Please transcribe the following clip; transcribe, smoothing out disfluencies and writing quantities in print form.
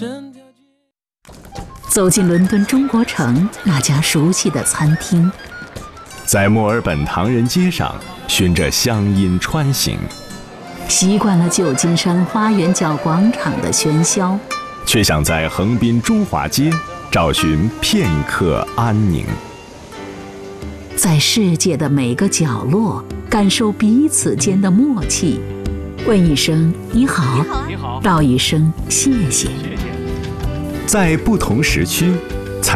走进伦敦中国城那家熟悉的餐厅， 在墨尔本唐人街上循着乡音穿行， 习惯了旧金山花园角广场的喧嚣， 却想在横滨中华街找寻片刻安宁。 在世界的每个角落感受彼此间的默契，问一声你好，道一声谢谢。 在不同时区